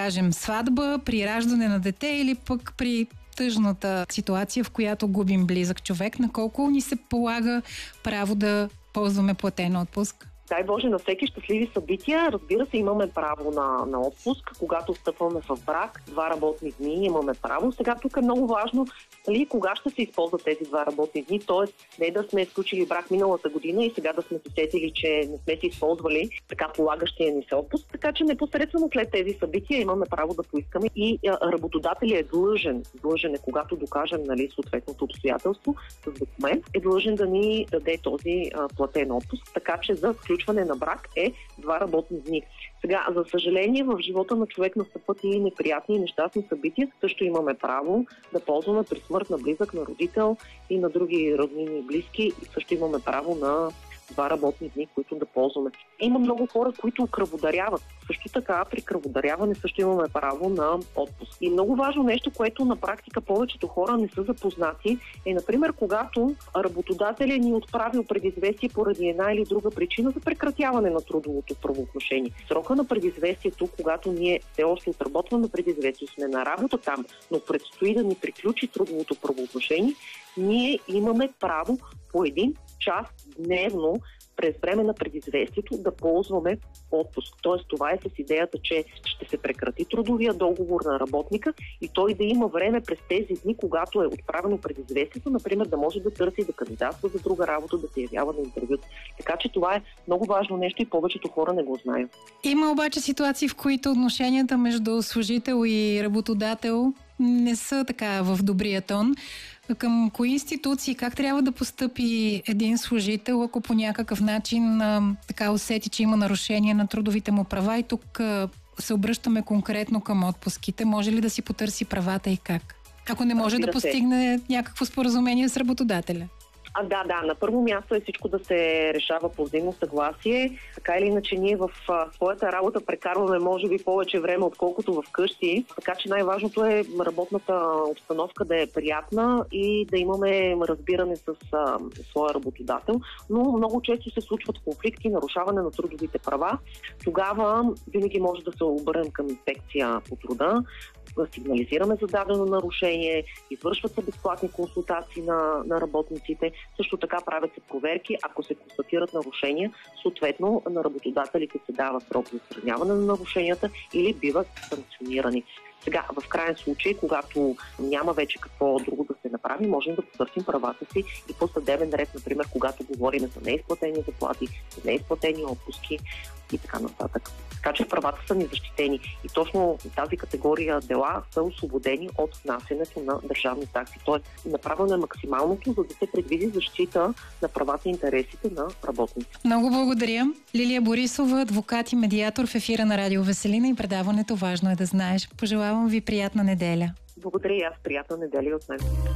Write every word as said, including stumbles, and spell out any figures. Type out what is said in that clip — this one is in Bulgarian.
кажем, сватба, при раждане на дете или пък при тъжната ситуация, в която губим близък човек, на колко ни се полага право да ползваме платен отпуск? Дай Боже, на всеки щастливи събития, разбира се, имаме право на, на отпуск. Когато стъпваме в брак, два работни дни имаме право. Сега тук е много важно нали, кога ще се използват тези два работни дни, т.е. не да сме изключили брак миналата година и сега да сме се сетили, че не сме си използвали така полагащия ни се отпуск. Така че непосредствено след тези събития имаме право да поискаме и работодателят е длъжен, длъжен е, когато докажем нали, съответното обстоятелство с документ, е длъжен да ни даде този а, платен отпуск, така че за включване на брак е два работни дни. Сега, за съжаление, в живота на човек настъпват и неприятни и нещастни събития. Също имаме право да ползваме при смърт на близък, на родител и на други роднини и близки. И също имаме право на два работни дни, които да ползваме. Има много хора, които кръводаряват. Също така при кръводаряване също имаме право на отпуск. И много важно нещо, което на практика повечето хора не са запознати, е, например, когато работодателя ни е отправил предизвестие поради една или друга причина за прекратяване на трудовото правоотношение. Срока на предизвестието, когато ние все още отработваме предизвестие, сме на работа там, но предстои да ни приключи трудовото правоотношение, ние имаме право по един час дневно през време на предизвестието да ползваме отпуск. Тоест това е с идеята, че ще се прекрати трудовия договор на работника и той да има време през тези дни, когато е отправено предизвестието, например да може да търси да кандидатства за друга работа, да се явява на интервюта. Така че това е много важно нещо и повечето хора не го знаят. Има обаче ситуации, в които отношенията между служител и работодател не са така в добрия тон. Към кои институции, как трябва да постъпи един служител, ако по някакъв начин а, така усети, че има нарушение на трудовите му права и тук а, се обръщаме конкретно към отпуските. Може ли да си потърси правата и как? Ако не може да постигне някакво споразумение с работодателя. А, да, да. На първо място е всичко да се решава по взаимно съгласие. Така или иначе ние в а, своята работа прекарваме може би повече време, отколкото в къщи. Така че най-важното е работната обстановка да е приятна и да имаме разбиране с а, своя работодател. Но много често се случват конфликти, нарушаване на трудовите права. Тогава винаги може да се обърнем към инспекция по труда, да сигнализираме за дадено нарушение, извършват се безплатни консултации на, на работниците, също така правят се проверки, ако се констатират нарушения, съответно на работодателите се дава срок за отстраняване на нарушенията или биват санкционирани. Сега, в крайен случай, когато няма вече какво друго да се направи, можем да потърсим правата си и по съдебен ред, например, когато говорим за неизплатени заплати, за неизплатени отпуски и така нататък. Така че правата са ни защитени и точно тази категория дела са освободени от внасянето на държавни такси. Тоест, направено е максималното, за да се предвиди защита на правата и интересите на работниците. Много благодаря. Лилия Борисова, адвокат и медиатор в ефира на Радио Веселина и предаването "Важно е да знаеш". Пожелавам ви приятна неделя. Благодаря и аз. Приятна неделя от мен.